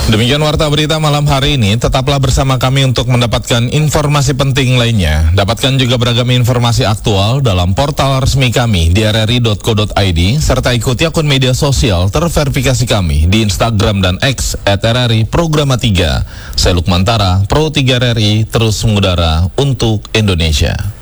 Demikian warta berita malam hari ini. Tetaplah bersama kami untuk mendapatkan informasi penting lainnya. Dapatkan juga beragam informasi aktual dalam portal resmi kami di rri.co.id serta ikuti akun media sosial terverifikasi kami di Instagram dan X @RRI Programa 3. Saya Lukman Tara, Pro 3 RRI, terus mengudara untuk Indonesia.